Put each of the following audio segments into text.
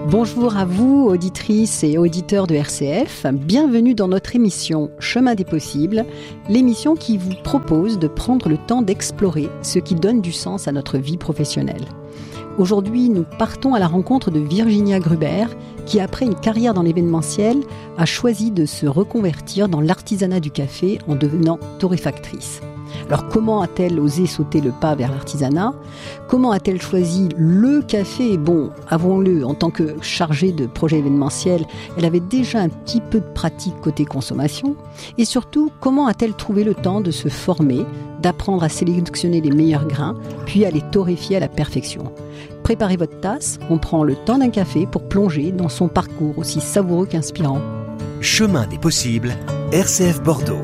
Bonjour à vous, auditrices et auditeurs de RCF. Bienvenue dans notre émission Chemin des possibles, l'émission qui vous propose de prendre le temps d'explorer ce qui donne du sens à notre vie professionnelle. Aujourd'hui, nous partons à la rencontre de Virginia Gruber, qui après une carrière dans l'événementiel, a choisi de se reconvertir dans l'artisanat du café en devenant torréfactrice. Alors comment a-t-elle osé sauter le pas vers l'artisanat ? Comment a-t-elle choisi le café ? Bon, avouons-le, en tant que chargée de projet événementiel, elle avait déjà un petit peu de pratique côté consommation. Et surtout, comment a-t-elle trouvé le temps de se former, d'apprendre à sélectionner les meilleurs grains, puis à les torréfier à la perfection ? Préparez votre tasse, on prend le temps d'un café pour plonger dans son parcours aussi savoureux qu'inspirant. Chemin des possibles, RCF Bordeaux.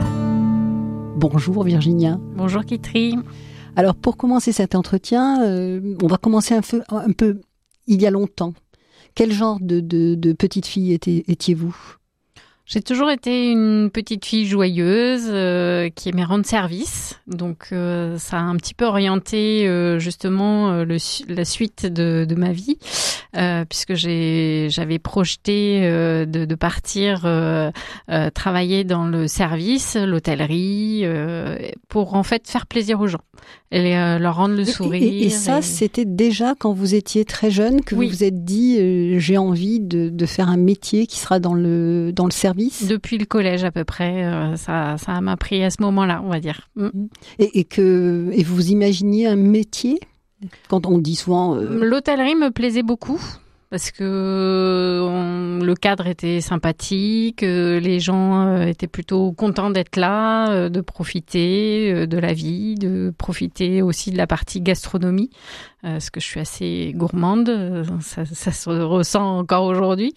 Bonjour Virginia. Bonjour Kitry. Alors pour commencer cet entretien, on va commencer un peu il y a longtemps. Quel genre de petite fille étiez-vous ? J'ai toujours été une petite fille joyeuse qui aimait rendre service. Donc ça a un petit peu orienté justement la suite de ma vie. Puisque j'avais projeté de partir travailler dans le service, l'hôtellerie, pour en fait faire plaisir aux gens et leur rendre le sourire. Et ça, c'était déjà quand vous étiez très jeune que vous vous êtes dit j'ai envie de faire un métier qui sera dans le service. Depuis le collège à peu près, ça m'a pris à ce moment-là, on va dire. Et vous imaginiez un métier ? Quand on dit souvent... L'hôtellerie me plaisait beaucoup parce que le cadre était sympathique, les gens étaient plutôt contents d'être là, de profiter de la vie, de profiter aussi de la partie gastronomie, parce que je suis assez gourmande, ça se ressent encore aujourd'hui.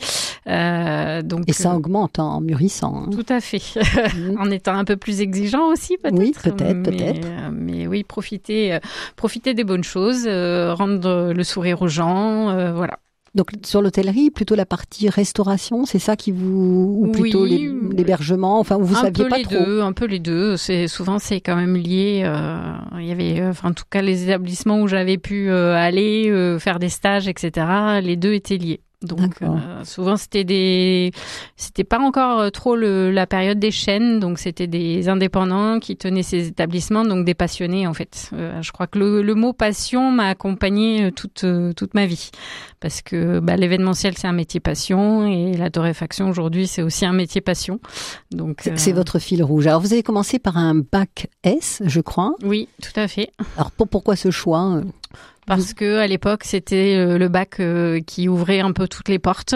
Et ça augmente en mûrissant. Hein. Tout à fait, en étant un peu plus exigeant aussi peut-être. Oui, peut-être. Mais oui, profiter des bonnes choses, rendre le sourire aux gens, voilà. Donc sur l'hôtellerie, plutôt la partie restauration, c'est ça qui vous ou plutôt l'hébergement, enfin vous saviez pas trop. Un peu les deux. C'est quand même lié. Il y avait, en tout cas les établissements où j'avais pu aller faire des stages, etc. Les deux étaient liés. Donc souvent c'était pas encore trop la période des chaînes, donc c'était des indépendants qui tenaient ces établissements, donc des passionnés en fait. Je crois que le mot passion m'a accompagnée toute ma vie, parce que l'événementiel c'est un métier passion et la torréfaction aujourd'hui c'est aussi un métier passion. Donc c'est votre fil rouge. Alors vous avez commencé par un bac S, je crois. Oui, tout à fait. Alors pourquoi ce choix ? Parce que à l'époque c'était le bac qui ouvrait un peu toutes les portes,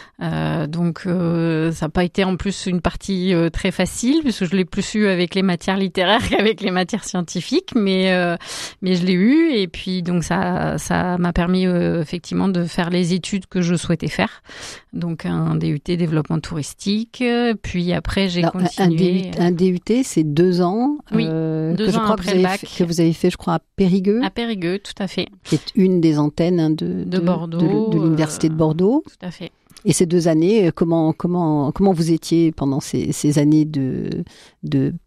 donc ça n'a pas été en plus une partie très facile puisque je l'ai plus eu avec les matières littéraires qu'avec les matières scientifiques, mais je l'ai eu et puis donc ça m'a permis effectivement de faire les études que je souhaitais faire, donc un DUT développement touristique, puis après j'ai continué. Un DUT c'est 2 ans. Oui, 2 ans après le bac. Que vous avez fait, je crois, à Périgueux. À Périgueux, tout à fait. Qui est une des antennes de Bordeaux, de l'université de Bordeaux. Tout à fait. Et ces 2 années, comment vous étiez pendant ces années de post-bac ?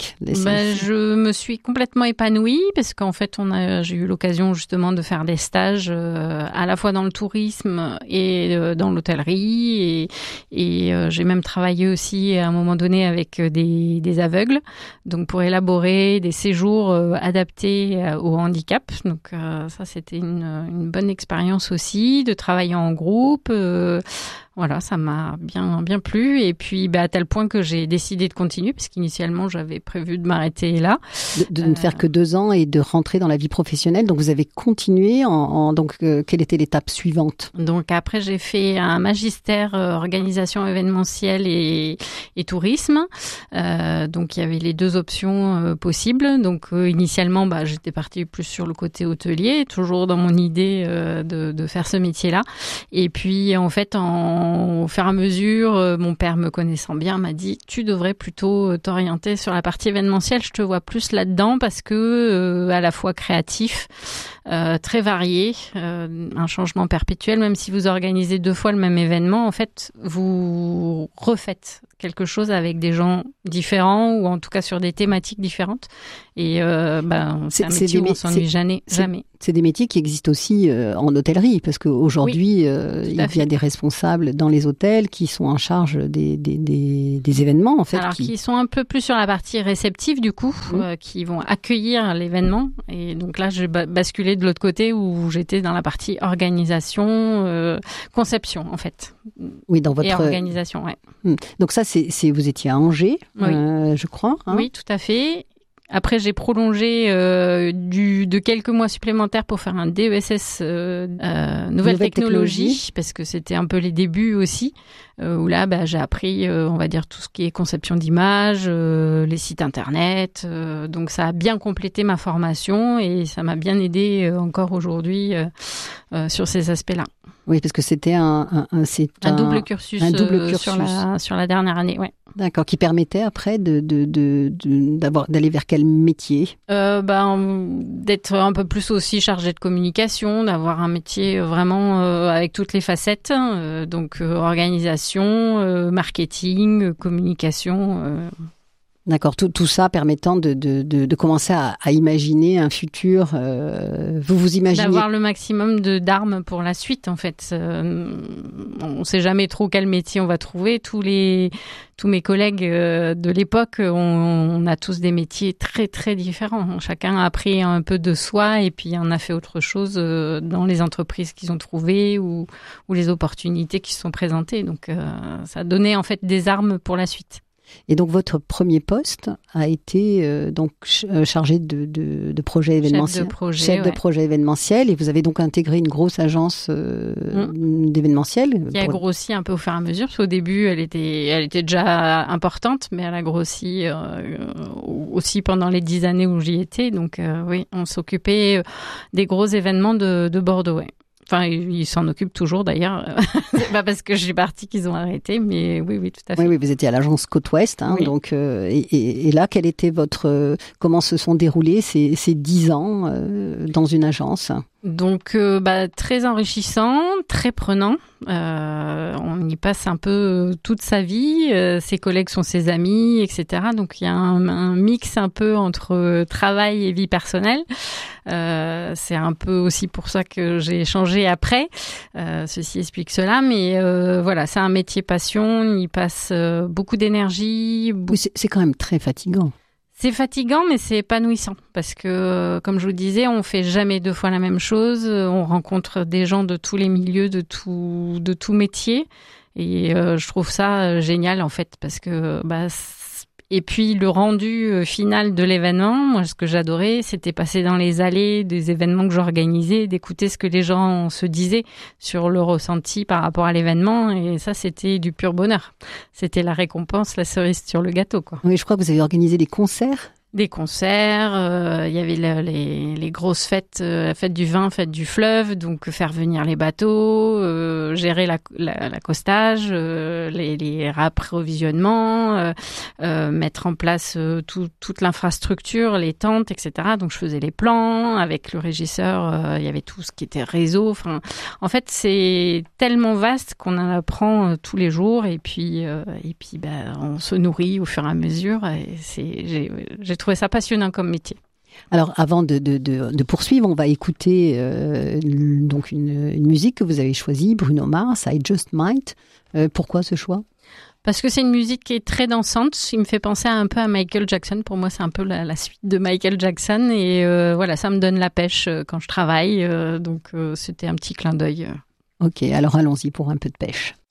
Je me suis complètement épanouie parce qu'en fait, j'ai eu l'occasion justement de faire des stages à la fois dans le tourisme et dans l'hôtellerie et j'ai même travaillé aussi à un moment donné avec des aveugles, donc pour élaborer des séjours adaptés au handicap. Donc ça, c'était une bonne expérience aussi de travailler en groupe. Voilà, ça m'a bien plu et puis à tel point que j'ai décidé de continuer parce qu'initialement j'avais prévu de m'arrêter là. De ne faire que 2 ans et de rentrer dans la vie professionnelle. Donc vous avez continué donc quelle était l'étape suivante ? Donc après j'ai fait un magistère organisation événementielle et tourisme. Donc il y avait les 2 options possibles. Donc initialement j'étais partie plus sur le côté hôtelier, toujours dans mon idée de faire ce métier-là. Et puis en fait en au fur et à mesure, mon père me connaissant bien m'a dit tu devrais plutôt t'orienter sur la partie événementielle, je te vois plus là-dedans parce que à la fois créatif, très varié, un changement perpétuel, même si vous organisez 2 fois le même événement, en fait, vous refaites quelque chose avec des gens différents ou en tout cas sur des thématiques différentes. Et c'est un métier où on s'ennuie jamais. C'est des métiers qui existent aussi en hôtellerie, parce qu'aujourd'hui, il y a des responsables dans les hôtels qui sont en charge des événements, en fait. Alors, qui sont un peu plus sur la partie réceptive, du coup, qui vont accueillir l'événement. Et donc là, je basculais de l'autre côté où j'étais dans la partie organisation, conception, en fait. Oui, dans votre... Et organisation, ouais. Donc ça, vous étiez à Angers, oui. Je crois. Hein. Oui, tout à fait. Après, j'ai prolongé de quelques mois supplémentaires pour faire un DESS nouvelle technologie, parce que c'était un peu les débuts aussi, où là, j'ai appris, on va dire, tout ce qui est conception d'images, les sites internet. Donc, ça a bien complété ma formation et ça m'a bien aidé encore aujourd'hui sur ces aspects-là. Oui, parce que c'était un double cursus, sur la dernière année, ouais. D'accord, qui permettait après d'aller vers quel métier ? D'être un peu plus aussi chargé de communication, d'avoir un métier vraiment avec toutes les facettes, donc organisation, marketing, communication. D'accord, tout ça permettant de commencer à imaginer un futur. Vous imaginez d'avoir le maximum d'armes pour la suite, en fait. On ne sait jamais trop quel métier on va trouver. Tous mes collègues de l'époque, on a tous des métiers très très différents. Chacun a appris un peu de soi et puis on a fait autre chose dans les entreprises qu'ils ont trouvées ou les opportunités qui se sont présentées. Donc ça a donné en fait des armes pour la suite. Et donc votre premier poste a été chargé de projet événementiel, chef de projet événementiel, et vous avez donc intégré une grosse agence d'événementiel. Qui a grossi un peu au fur et à mesure, parce qu'au début elle était déjà importante, mais elle a grossi aussi pendant les 10 années où j'y étais. Donc oui, on s'occupait des gros événements de Bordeaux. Ouais. Enfin, ils s'en occupent toujours d'ailleurs. C'est pas parce que je suis partie qu'ils ont arrêté, mais oui, tout à fait. Oui, vous étiez à l'agence Côte-Ouest, hein, oui. Donc et là, quel était comment se sont déroulés ces 10 ans dans une agence ? Donc, très enrichissant, très prenant. On y passe un peu toute sa vie. Ses collègues sont ses amis, etc. Donc, il y a un mix un peu entre travail et vie personnelle. C'est un peu aussi pour ça que j'ai changé après. Ceci explique cela. Mais voilà, c'est un métier passion. On y passe beaucoup d'énergie. Oui, c'est quand même très fatigant. C'est fatigant, mais c'est épanouissant parce que, comme je vous disais, on fait jamais 2 fois la même chose. On rencontre des gens de tous les milieux, de tout métier, et je trouve ça génial en fait parce que et puis le rendu final de l'événement, moi ce que j'adorais, c'était passer dans les allées des événements que j'organisais, d'écouter ce que les gens se disaient sur le ressenti par rapport à l'événement, et ça c'était du pur bonheur. C'était la récompense, la cerise sur le gâteau, quoi. Oui, je crois que vous avez organisé des concerts. Des concerts, il y avait les grosses fêtes, la fête du vin, fête du fleuve, donc faire venir les bateaux, gérer l'accostage, les approvisionnements, mettre en place toute l'infrastructure, les tentes, etc. Donc je faisais les plans avec le régisseur, il y avait tout ce qui était réseau. Enfin, en fait, c'est tellement vaste qu'on en apprend tous les jours, et puis on se nourrit au fur et à mesure. Et j'ai trouvé ça passionnant comme métier. Alors, avant de poursuivre, on va écouter donc une musique que vous avez choisie, Bruno Mars, I Just Might. Pourquoi ce choix ? Parce que c'est une musique qui est très dansante. Il me fait penser un peu à Michael Jackson. Pour moi, c'est un peu la suite de Michael Jackson. Et voilà, ça me donne la pêche quand je travaille. Donc, c'était un petit clin d'œil. Ok, alors allons-y pour un peu de pêche.